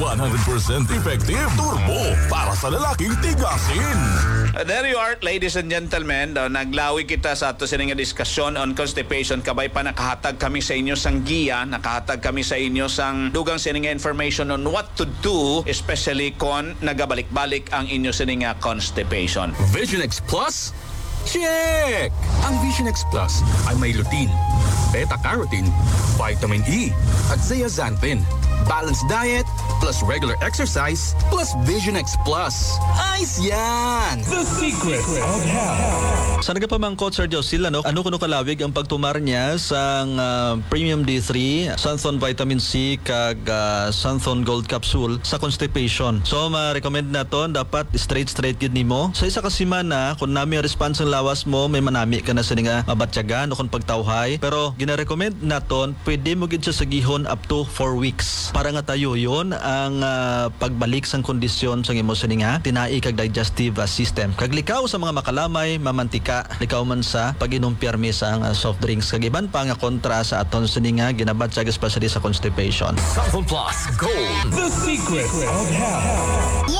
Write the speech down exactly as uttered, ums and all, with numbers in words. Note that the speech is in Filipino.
one hundred percent effective turbo para sa lalaking tigasin. Uh, there you are, ladies and gentlemen. Uh, naglawi kita sa ato sining diskusyon on constipation. Kabay pa nakahatag kami sa inyo sang giya, nakahatag kami sa inyo sang dugang sining information on what to do, especially kon nagabalik-balik ang inyo sining constipation. Vision X Plus? Check! Ang Vision X Plus ay may lutein, beta-carotene, vitamin E, at zeaxanthin. Balanced diet, plus regular exercise, plus Vision X Plus. Ayos yan! The secret of health. Sa nagapamangkot, Sir Josil, ano, ano kuno kalawig ang pagtumar niya sa uh, Premium D three, Santhon Vitamin C, kag uh, Santhon Gold Capsule sa constipation. So, ma-recommend na to, dapat straight-straight yun ni mo. Sa isa kasi man na, kung nami ang response ng lawas mo, may manami ka na sa nga mabatyagan o kung pagtawhay. Pero, gina-recommend na to, pwede mo gid siya sa gihon up to four weeks. Para nga tayo yon ang uh, pagbalik sang kondisyon sa imo sini nga tinai kag digestive uh, system. Kag likaw sa mga makalamay, mamantika, likaw man sa pag-inom pirmi sa uh, soft drinks. Kag iban pa nga kontra sa aton sini nga ginabatyag especially sa constipation. Santhon Plus Gold. The secret of health.